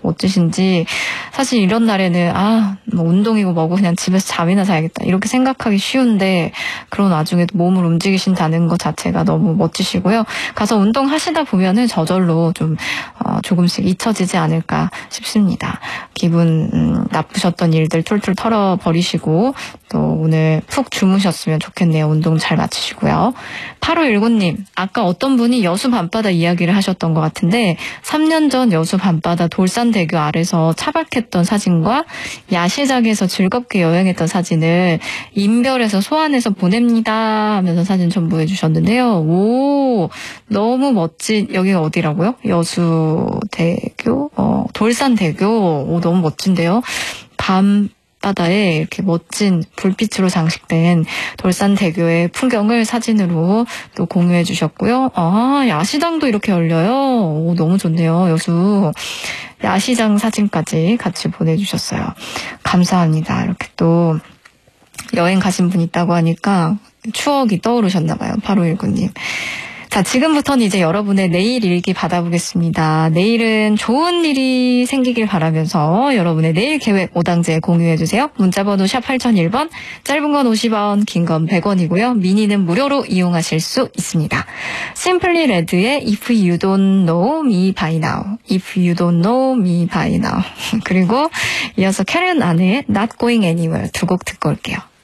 멋지신지. 사실 이런 날에는 뭐 운동이고 뭐고 그냥 집에서 잠이나 자야겠다 이렇게 생각하기 쉬운데 그런 와중에도 몸을 움직이신다는 것 자체가 너무 멋지시고요. 가서 운동하시다 보면은 저절로 좀 조금씩 잊혀지지 않을까 싶습니다. 기분 나쁘셨던 일들 툴툴 털어버리시고 또 오늘 푹 주무셨으면 좋겠네요. 운동 잘 마치시고요. 8519님, 아까 어떤 분이 여수 밤바다 이야기를 하셨던 것 같은데 3년 전 여수 밤바다 돌산대교 아래서 차박했던 사진과 야시장에서 즐겁게 여행했던 사진을 인별에서 소환해서 보냅니다 하면서 사진 첨부해 주셨는데요. 오, 너무 멋진, 여기가 어디라고요? 여수대교? 돌산대교. 오, 너무 멋진데요. 바다에 이렇게 멋진 불빛으로 장식된 돌산대교의 풍경을 사진으로 또 공유해 주셨고요. 야시장도 이렇게 열려요. 오, 너무 좋네요. 여수 야시장 사진까지 같이 보내주셨어요. 감사합니다. 이렇게 또 여행 가신 분 있다고 하니까 추억이 떠오르셨나 봐요. 8519님. 자, 지금부터는 이제 여러분의 내일 일기 받아보겠습니다. 내일은 좋은 일이 생기길 바라면서 여러분의 내일 계획 오당제에 공유해주세요. 문자번호 샵 8001번, 짧은 건 50원, 긴 건 100원이고요. 미니는 무료로 이용하실 수 있습니다. Simply Red의 If You Don't Know Me By Now, If You Don't Know Me By Now. 그리고 이어서 캐런 안의 Not Going Anywhere 두 곡 듣고 올게요.